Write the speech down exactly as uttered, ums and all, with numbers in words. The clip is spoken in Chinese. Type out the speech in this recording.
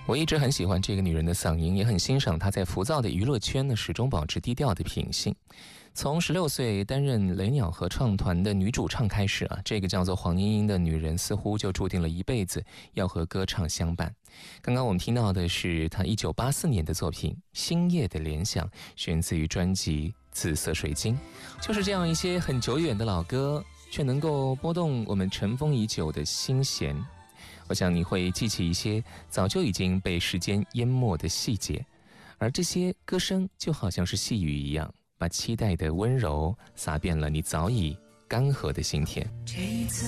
我一直很喜欢这个女人的嗓音，也很欣赏她在浮躁的娱乐圈呢始终保持低调的品性。从十六岁担任雷鸟合唱团的女主唱开始啊，这个叫做黄莺莺的女人似乎就注定了一辈子要和歌唱相伴。刚刚我们听到的是她一九八四年的作品《星夜的联想》，选自于专辑《紫色水晶》。就是这样一些很久远的老歌，却能够拨动我们尘封已久的心弦。我想你会记起一些早就已经被时间淹没的细节，而这些歌声就好像是细雨一样，把期待的温柔洒遍了你早已干涸的心田。 这一次